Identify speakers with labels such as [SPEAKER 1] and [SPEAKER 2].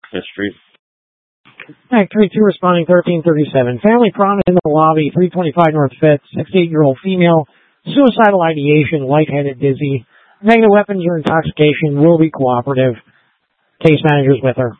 [SPEAKER 1] history.
[SPEAKER 2] Act 32 responding 1337. Family prominent in the lobby, 325 North 5th, 68-year-old female, suicidal ideation, lightheaded, dizzy, negative weapons or intoxication, will be cooperative. Case manager's with her.